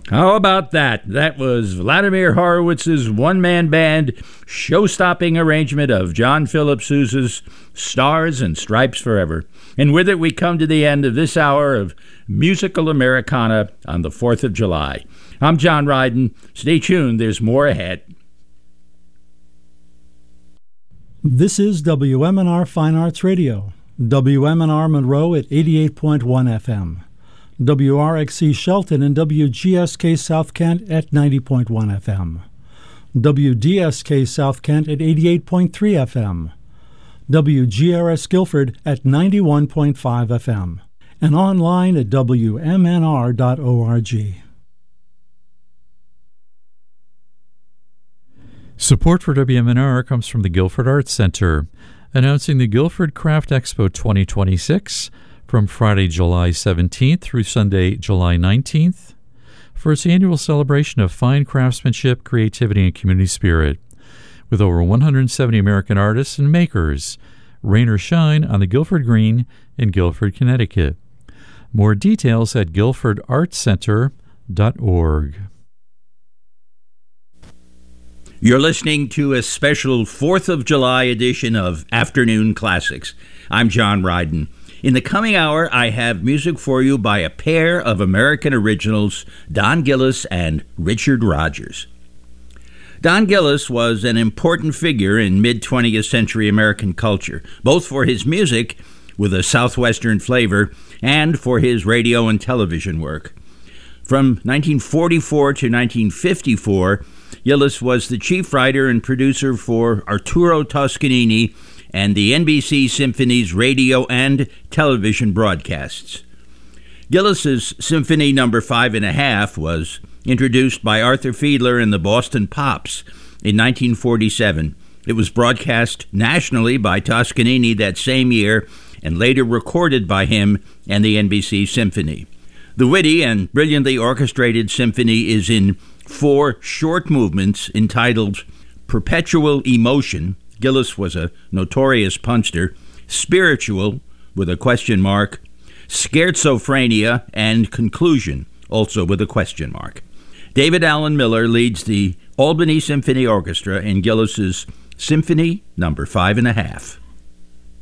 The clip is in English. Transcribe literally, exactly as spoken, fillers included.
How about that? That was Vladimir Horowitz's one-man band show-stopping arrangement of John Philip Sousa's Stars and Stripes Forever. And with it, we come to the end of this hour of Musical Americana on the fourth of July. I'm John Ryden. Stay tuned. There's more ahead. This is W M N R Fine Arts Radio. W M N R Monroe at eighty-eight point one F M. W R X C Shelton and W G S K South Kent at ninety point one F M. W D S K South Kent at eighty-eight point three F M. W G R S Guilford at ninety-one point five F M. And online at W M N R dot org. Support for W M N R comes from the Guilford Arts Center, announcing the Guilford Craft Expo twenty twenty-six from Friday, July seventeenth through Sunday, July nineteenth, for its annual celebration of fine craftsmanship, creativity, and community spirit. With over one hundred seventy American artists and makers, rain or shine on the Guilford Green in Guilford, Connecticut. More details at guilford arts center dot org. You're listening to a special fourth of July edition of Afternoon Classics. I'm John Ryden. In the coming hour, I have music for you by a pair of American originals, Don Gillis and Richard Rodgers. Don Gillis was an important figure in mid-twentieth century American culture, both for his music, with a southwestern flavor, and for his radio and television work. From nineteen forty-four to nineteen fifty-four, Gillis was the chief writer and producer for Arturo Toscanini and the N B C Symphony's radio and television broadcasts. Gillis's Symphony Number Five and a Half was introduced by Arthur Fiedler and the Boston Pops in nineteen forty-seven. It was broadcast nationally by Toscanini that same year and later recorded by him and the N B C Symphony. The witty and brilliantly orchestrated symphony is in four short movements entitled Perpetual Emotion. Gillis was a notorious punster. Spiritual, with a question mark. Scherzophrenia, and Conclusion, also with a question mark. David Allen Miller leads the Albany Symphony Orchestra in Gillis's Symphony Number Five and a Half.